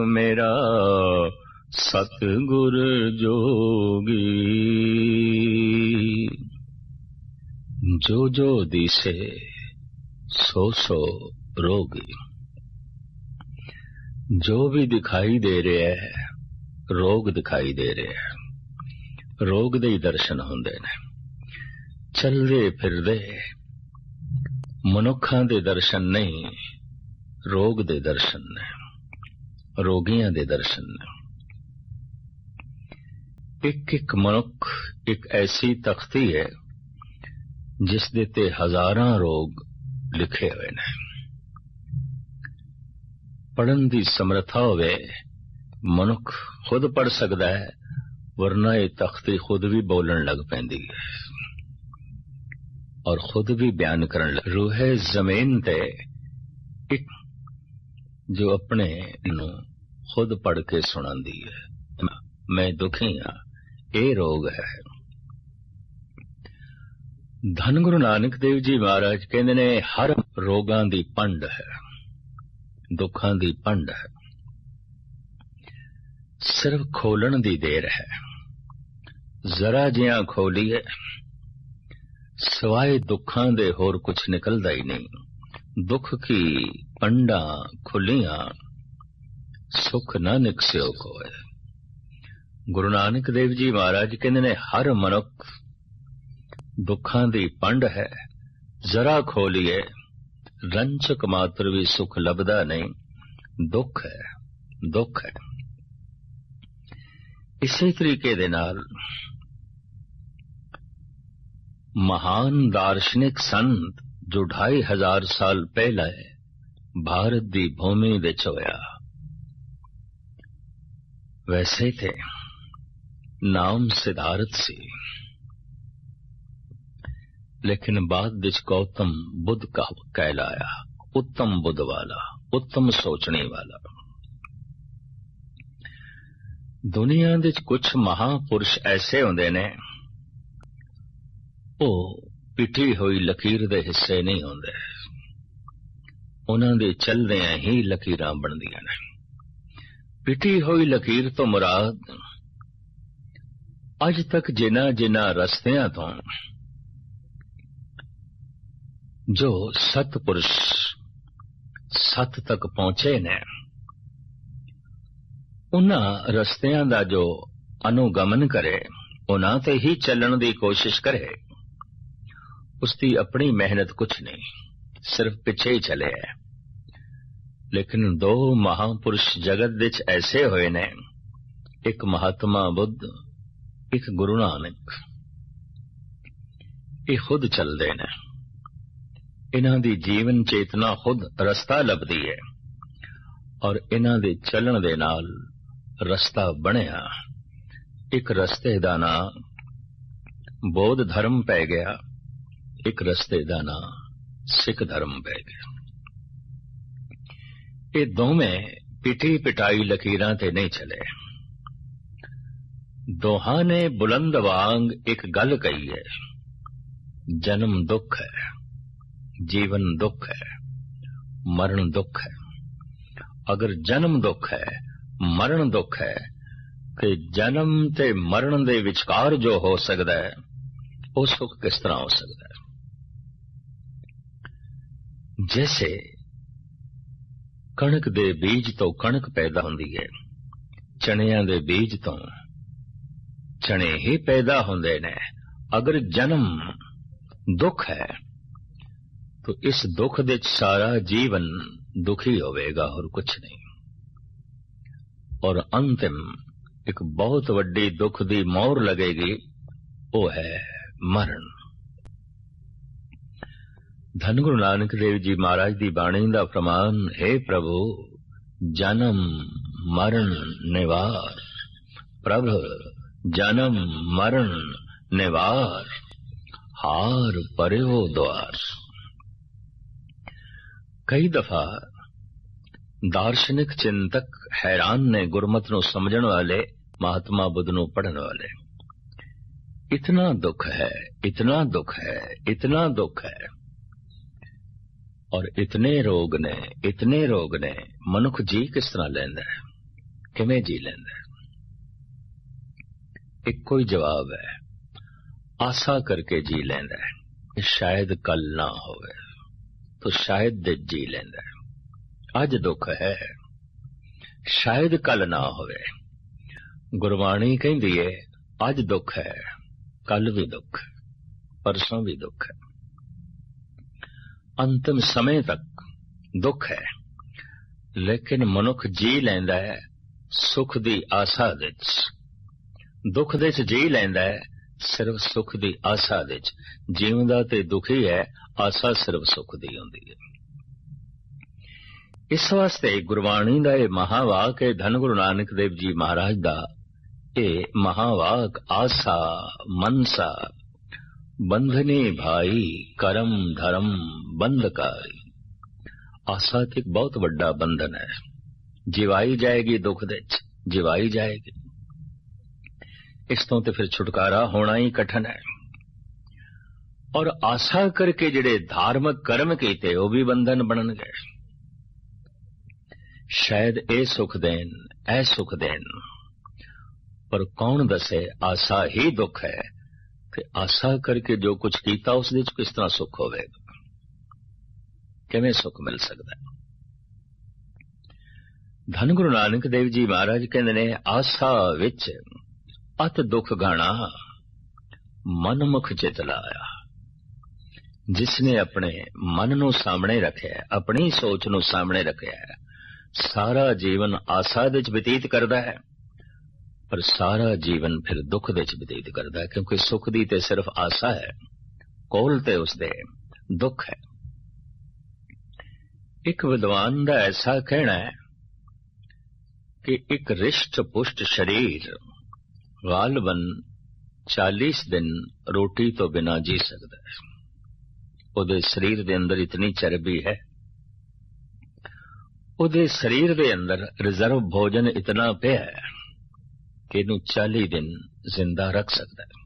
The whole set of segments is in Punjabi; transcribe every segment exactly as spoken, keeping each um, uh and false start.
मेरा सतगुर जोगी। जो जो दिसे सो सो रोगी। जो भी दिखाई दे रहा है रोग दिखाई दे रहा है। रोग दे ही दर्शन होंदे ने। चलदे फिरदे मनुखां दे दर्शन नहीं, रोग दे दर्शन ने, रोगियां दे दर्शन ने। एक एक मनुख एक ऐसी तख्ती है जिस दे ते हजारां रोग लिखे हुए ने। पढ़न दी समर्था होवे मनुख खुद पढ़ सकता है, वरना ये तख्ती खुद भी बोलन लग पैंदी है और खुद भी बयान करन लग। रूहे जमीन ते एक जो अपने नू खुद पढ़ के सुनांदी है, मैं दुखी हाँ, ये रोग है। धन गुरु नानक देव जी महाराज कहते ने हर रोगां दी पंड है, दुखां दी पंड है, सिर्फ खोलन दी देर है। जरा जिया खोलीए सवाए दुखां दे होर कुछ निकलदा ही नहीं। दुख की पंडा खुलियां सुख न निकस्यो कोय। गुरु नानक देव जी महाराज कहते ने हर मनुख दुखां दी पंड है, जरा खोलिए रंचक मात्र भी सुख लभदा नहीं। दुख है, दुख है। इसी तरीके दे नाल महान दार्शनिक संत जो ढाई हजार साल पहले भारत दी भूमि विच होया, वैसे थे नाम सिद्धार्थ सी, लेकिन बाद विच गौतम बुद्ध का कहलाया। उत्तम बुद्ध वाला, उत्तम सोचने वाला। दुनिया विच कुछ महापुरुष ऐसे होंदे ने, ओ पिटी हुई लकीर दे हिस्से नहीं होंदे, उन्हां दे चलदियां ही लकीरां बनदियां ने। पिटी हुई लकीर तो मुराद अज तक जिन्हां जिन्हां रस्तियां तो जो सतपुरुष सत तक पहुंचे ने, उन्हां रस्तियां दा जो अनुगमन करे, उन्हां ते ही चलण दी कोशिश करे, उसकी अपनी मेहनत कुछ नहीं, सिर्फ पिछे ही चले है। लेकिन दो महापुरुष जगत विच ऐसे होए ने, एक महात्मा बुद्ध, एक गुरु नानक। ये खुद चलदे ने, इन्हां दी जीवन चेतना खुद रस्ता लभदी है और इन्हां दे चलण दे नाल रस्ता बनिया। एक रस्ते दा नां बौद्ध धर्म पै गया, एक रस्ते दा नां सिख धर्म पै गया। ये दोवें पिटी पिटाई लकीरां ते नहीं चले। दोहां ने बुलंद वांग एक गल कही है, जन्म दुख है, जीवन दुख है, मरण दुख है। अगर जन्म दुख है, मरण दुख है, ते जन्म ते मरण दे विचकार जो हो सकता है, वो सुख किस तरह हो सकता है? जैसे कणक दे बीज तो कणक पैदा होंदी है, चणियां दे बीज तो चने ही पैदा होंदे ने। अगर जन्म दुख है तो इस दुख दे सारा जीवन दुखी होवेगा और कुछ नहीं। और अंतिम एक बहुत वड्डी दुख दी मोहर लगेगी, वो है मरण। धन गुरु नानक देव जी महाराज दी बाणी दा फरमान, हे प्रभु जन्म मरण निवार, प्रभु जन्म मरण निवार, हार पर्यो द्वार। कई दफा दार्शनिक चिंतक हैरान ने गुरमत नू समझण वाले, महात्मा बुद्ध नू पढ़न वाले। इतना दुख है, इतना दुख है, इतना दुख है, और इतने रोग ने, इतने रोग ने, मनुख जी किस तरह लैंदा है? ਕਿਵੇਂ ਜੀ ਲੈਂਦਾ? ਇੱਕੋ ਹੀ ਜਵਾਬ ਹੈ, ਆਸਾ ਕਰਕੇ ਜੀ ਲੈਂਦਾ ਹੈ ਕਿ ਸ਼ਾਇਦ ਕੱਲ ਨਾ ਹੋਵੇ, ਤਾਂ ਸ਼ਾਇਦ ਦੇ ਜੀ ਲੈਂਦਾ ਹੈ। ਅੱਜ ਦੁੱਖ ਹੈ, ਸ਼ਾਇਦ ਕੱਲ ਨਾ ਹੋਵੇ। ਗੁਰਬਾਣੀ ਕਹਿੰਦੀ ਹੈ ਅੱਜ ਦੁੱਖ ਹੈ, ਕੱਲ ਵੀ ਦੁੱਖ, ਪਰਸੋਂ ਵੀ ਦੁੱਖ ਹੈ, ਅੰਤਿਮ ਸਮੇਂ ਤੱਕ ਦੁੱਖ ਹੈ। ਲੇਕਿਨ ਮਨੁੱਖ ਜੀ ਲੈਂਦਾ ਹੈ ਸੁਖ ਦੀ ਆਸਾ ਵਿੱਚ, ਦੁੱਖ ਦੇ ਚ ਜੀ ਲੈਂਦਾ ਹੈ ਸਿਰਫ ਸੁਖ ਦੀ ਆਸਾ ਵਿੱਚ। ਜੀਵਦਾ ਤੇ ਦੁਖੀ ਹੈ, ਆਸਾ ਸਿਰਫ ਸੁਖ ਦੀ ਹੁੰਦੀ ਹੈ। ਇਸ ਵਾਸਤੇ ਗੁਰਬਾਣੀ ਦਾ ਇਹ ਮਹਾਵਾਕ ਹੈ, ਧੰਨ ਗੁਰੂ ਨਾਨਕ ਦੇਵ ਜੀ ਮਹਾਰਾਜ ਦਾ ਇਹ ਮਹਾਵਾਕ, ਆਸਾ ਮਨਸਾ ਬੰਧਨੀ ਭਾਈ ਕਰਮ ਧਰਮ ਬੰਧਕਾਈ। ਆਸਾ ਤੇ ਇੱਕ ਬਹੁਤ ਵੱਡਾ ਬੰਧਨ ਹੈ, ਜਿਵਾਈ ਜਾਏਗੀ ਦੁੱਖ ਦੇ ਚ, ਜਿਵਾਈ ਜਾਏਗੀ। ਇਸ ਤੋਂ ਤੇ ਫਿਰ ਛੁਟਕਾਰਾ ਹੋਣਾ ਹੀ ਕਠਨ ਹੈ। ਔਰ ਆਸਾ ਕਰਕੇ ਜਿਹੜੇ ਧਾਰਮਿਕ ਕਰਮ ਕੀਤੇ ਉਹ ਵੀ ਬੰਧਨ ਬਣਨ ਗਏ। ਸ਼ਾਇਦ ਇਹ ਸੁਖ ਦੇਣ, ਇਹ ਸੁਖ ਦੇਣ, ਪਰ ਕੌਣ ਦੱਸੇ ਆਸਾ ਹੀ ਦੁੱਖ ਹੈ। ਤੇ ਆਸਾ ਕਰਕੇ ਜੋ ਕੁਝ ਕੀਤਾ ਉਸ ਦੇ ਵਿੱਚ ਕਿਸ ਤਰ੍ਹਾਂ ਸੁੱਖ ਹੋਵੇਗਾ? ਕਿਵੇਂ ਸੁੱਖ ਮਿਲ ਸਕਦਾ? ਧੰਨ ਗੁਰੂ ਨਾਨਕ ਦੇਵ ਜੀ ਮਹਾਰਾਜ ਕਹਿੰਦੇ ਨੇ, ਆਸਾ ਵਿੱਚ ਅਤ ਦੁੱਖ ਗਾਣਾ ਮਨ ਮੁਖ ਚਿਤ ਲਾਇਆ। ਜਿਸਨੇ ਆਪਣੇ ਮਨ ਨੂੰ ਸਾਹਮਣੇ ਰੱਖਿਆ, ਆਪਣੀ ਸੋਚ ਨੂੰ ਸਾਹਮਣੇ ਰੱਖਿਆ, ਸਾਰਾ ਜੀਵਨ ਆਸਾ ਦੇ ਵਿੱਚ ਬਤੀਤ ਕਰਦਾ ਹੈ, ਪਰ ਸਾਰਾ ਜੀਵਨ ਫਿਰ ਦੁੱਖ ਦੇ ਵਿੱਚ ਬਤੀਤ ਕਰਦਾ ਹੈ, ਕਿਉਂਕਿ ਸੁਖ ਦੀ ਤੇ ਸਿਰਫ ਆਸਾ ਹੈ, ਕੋਲ ਤੇ ਉਸਦੇ ਦੁੱਖ ਹੈ। ਇੱਕ ਵਿਦਵਾਨ ਦਾ ਐਸਾ ਕਹਿਣਾ ਹੈ ਕਿ ਇੱਕ ਰਿਸ਼ਟ ਪੁਸ਼ਟ ਸ਼ਰੀਰ ਗਾਲਬਨ ਚਾਲੀਸ ਦਿਨ ਰੋਟੀ ਤੋਂ ਬਿਨਾਂ ਜੀ ਸਕਦਾ ਹੈ। ਉਹਦੇ ਸਰੀਰ ਦੇ ਅੰਦਰ ਇਤਨੀ ਚਰਬੀ ਹੈ, ਉਹਦੇ ਸਰੀਰ ਦੇ ਅੰਦਰ ਰਿਜ਼ਰਵ ਭੋਜਨ ਇਤਨਾ ਪਿਆ ਹੈ ਕਿ ਇਹਨੂੰ ਚਾਲੀ ਦਿਨ ਜ਼ਿੰਦਾ ਰੱਖ ਸਕਦਾ ਹੈ।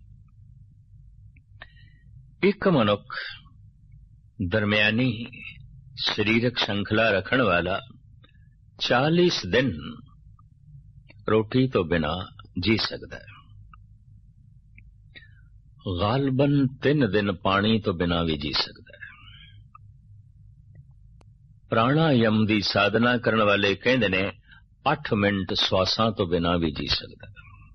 ਇੱਕ ਮਨੁੱਖ ਦਰਮਿਆਨੀ ਸਰੀਰਕ ਸ਼ੰਖਲਾ ਰੱਖਣ ਵਾਲਾ ਚਾਲੀਸ ਦਿਨ ਰੋਟੀ ਤੋਂ ਬਿਨਾਂ ਜੀ ਸਕਦਾ ਹੈ। ਗਾਲਬਨ ਤਿੰਨ ਦਿਨ ਪਾਣੀ ਤੋਂ ਬਿਨਾਂ ਵੀ ਜੀ ਸਕਦਾ ਹੈ। ਪ੍ਰਾਣਾਯਮ ਦੀ ਸਾਧਨਾ ਕਰਨ ਵਾਲੇ ਕਹਿੰਦੇ ਨੇ ਅੱਠ ਮਿੰਟ ਸਵਾਸਾਂ ਤੋਂ ਬਿਨਾਂ ਵੀ ਜੀ ਸਕਦਾ ਹੈ।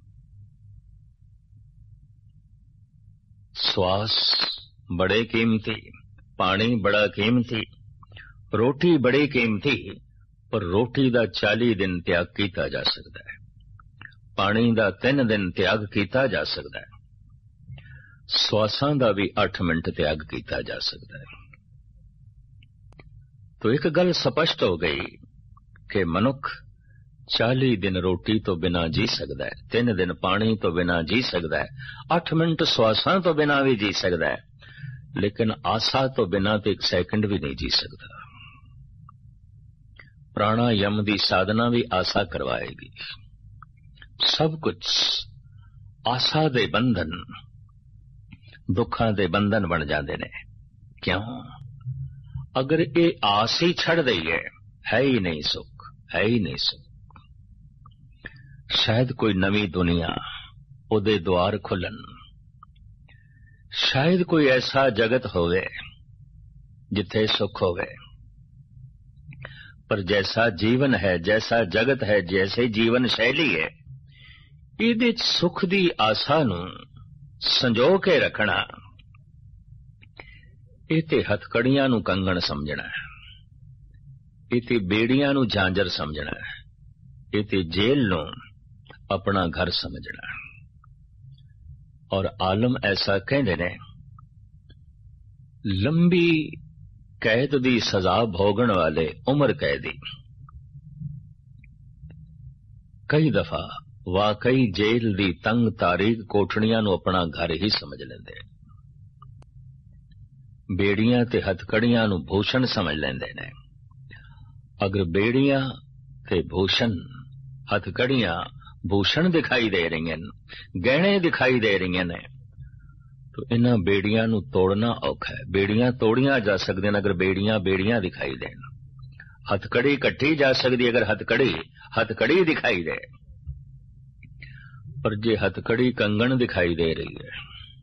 ਸਵਾਸ ਬੜੇ ਕੀਮਤੀ, ਪਾਣੀ ਬੜਾ ਕੀਮਤੀ, ਰੋਟੀ ਬੜੀ ਕੀਮਤੀ, ਪਰ ਰੋਟੀ ਦਾ ਚਾਲੀ ਦਿਨ ਤਿਆਗ ਕੀਤਾ ਜਾ ਸਕਦਾ ਹੈ, ਪਾਣੀ ਦਾ ਤਿੰਨ ਦਿਨ ਤਿਆਗ ਕੀਤਾ ਜਾ ਸਕਦਾ ਹੈ, ਸਵਾਸਾਂ ਦਾ ਵੀ ਅੱਠ ਮਿੰਟ ਤਿਆਗ ਕੀਤਾ ਜਾ ਸਕਦਾ ਹੈ। ਤੋ ਇੱਕ ਗੱਲ ਸਪਸ਼ਟ ਹੋ ਗਈ ਕਿ ਮਨੁੱਖ ਚਾਲੀ ਦਿਨ ਰੋਟੀ ਤੋਂ ਬਿਨਾਂ ਜੀ ਸਕਦਾ ਹੈ, ਤਿੰਨ ਦਿਨ ਪਾਣੀ ਤੋਂ ਬਿਨਾਂ ਜੀ ਸਕਦਾ ਹੈ, ਅੱਠ ਮਿੰਟ ਸਵਾਸਾਂ ਤੋਂ ਬਿਨਾਂ ਵੀ ਜੀ ਸਕਦਾ ਹੈ, ਲੇਕਿਨ ਆਸਾ ਤੋਂ ਬਿਨਾਂ ਤੇ ਇੱਕ ਸੈਕਿੰਡ ਵੀ ਨਹੀਂ ਜੀ ਸਕਦਾ। ਪ੍ਰਾਣਾਯਮ ਦੀ ਸਾਧਨਾ ਵੀ ਆਸਾ ਕਰਵਾਏਗੀ। ਸਭ ਕੁਝ ਆਸਾ ਦੇ ਬੰਧਨ, ਦੁੱਖਾਂ ਦੇ ਬੰਧਨ ਬਣ ਜਾਂਦੇ ਨੇ। ਕਿਉਂ? ਅਗਰ ਇਹ ਆਸ ਹੀ ਛੱਡ ਦਈਏ, ਹੈ ਹੀ ਨਹੀਂ ਸੁੱਖ, ਹੈ ਹੀ ਨਹੀਂ ਸੁੱਖ। ਸ਼ਾਇਦ ਕੋਈ ਨਵੀਂ ਦੁਨੀਆ ਉਹਦੇ ਦੁਆਰ ਖੁੱਲਣ, ਸ਼ਾਇਦ ਕੋਈ ਐਸਾ ਜਗਤ ਹੋਵੇ ਜਿੱਥੇ ਸੁੱਖ ਹੋਵੇ, ਪਰ ਜੈਸਾ ਜੀਵਨ ਹੈ, ਜੈਸਾ ਜਗਤ ਹੈ, ਜੈਸੇ ਜੀਵਨ ਸ਼ੈਲੀ ਹੈ, ਇਹਦੇ ਚ ਸੁੱਖ ਦੀ ਆਸਾ ਨੂੰ ਸੰਜੋ ਕੇ ਰੱਖਣਾ, ਇਹ ਤੇ ਹਥਕੜੀਆਂ ਨੂੰ ਕੰਗਣ ਸਮਝਣਾ ਹੈ, ਇਹ ਤੇ ਬੇੜੀਆਂ ਨੂੰ ਝਾਂਜਰ ਸਮਝਣਾ ਹੈ, ਇਹ ਤੇ ਜੇਲ੍ਹ ਨੂੰ ਆਪਣਾ ਘਰ ਸਮਝਣਾ। ਔਰ ਆਲਮ ਐਸਾ ਕਹਿੰਦੇ ਨੇ, ਲੰਬੀ ਕੈਦ ਦੀ ਸਜ਼ਾ ਭੋਗਣ ਵਾਲੇ ਉਮਰ ਕੈਦੀ ਕਈ ਦਫਾ ਵਾਕਈ ਜੇਲ੍ਹ ਦੀ ਤੰਗ ਤਾਰੀਕ ਕੋਠੜੀਆਂ ਨੂੰ ਆਪਣਾ ਘਰ ਹੀ ਸਮਝ ਲੈਂਦੇ, ਬੇੜੀਆਂ ਤੇ ਹਥਕੜੀਆਂ ਨੂੰ ਭੂਸ਼ਣ ਸਮਝ ਲੈਂਦੇ ਨੇ। ਅਗਰ ਬੇੜੀਆਂ ਤੇ ਭੂਸ਼ਣ, ਹਥਕੜੀਆਂ ਭੂਸ਼ਣ ਦਿਖਾਈ ਦੇ ਰਹੀਆਂ ਨੇ, ਗਹਿਣੇ ਦਿਖਾਈ ਦੇ ਰਹੀਆਂ ਨੇ, तो इन्हां बेड़ियां नूं तोड़ना औखा है। बेड़ियां तोड़ियां जा सकदियां अगर बेड़ियां बेड़ियां दिखाई देन। ਹਥਕੜੀ ਕੱਟੀ ਜਾ ਸਕਦੀ ਅਗਰ ਹਥਕੜੀ ਹਥਕੜੀ ਦਿਖਾਈ ਦੇ, ਪਰ ਜੇ ਹਥਕੜੀ ਕੰਗਣ ਦਿਖਾਈ ਦੇ ਰਹੀ ਹੈ,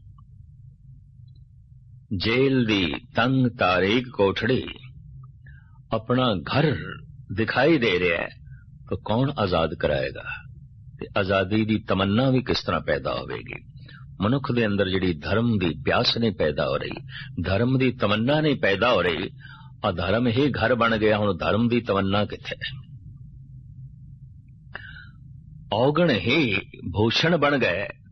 ਜੇਲ੍ਹ ਦੀ ਤੰਗ ਤਾਰੀਕ ਕੋਠੜੀ ਆਪਣਾ ਘਰ ਦਿਖਾਈ ਦੇ ਰਿਹਾ ਹੈ, ਤਾਂ ਕੌਣ ਆਜ਼ਾਦ ਕਰਾਏਗਾ? ਤੇ ਆਜ਼ਾਦੀ ਦੀ ਤਮੰਨਾ ਵੀ ਕਿਸ ਤਰ੍ਹਾਂ ਪੈਦਾ ਹੋਵੇਗੀ? ਮਨੁੱਖ ਦੇ ਅੰਦਰ ਜਿਹੜੀ ਧਰਮ ਦੀ ਪਿਆਸ ਨਹੀਂ ਪੈਦਾ ਹੋ ਰਹੀ, ਧਰਮ ਦੀ ਤਮੰਨਾ ਨਹੀਂ ਪੈਦਾ ਹੋ ਰਹੀ, ਅਧਰਮ ਹੀ ਘਰ ਬਣ ਗਿਆ। ਹੁਣ ਧਰਮ ਦੀ ਤਮੰਨਾ ਕਿੱਥੇ? ਔਗਣ ਹੀ ਭੂਸ਼ਣ ਬਣ ਗਏ,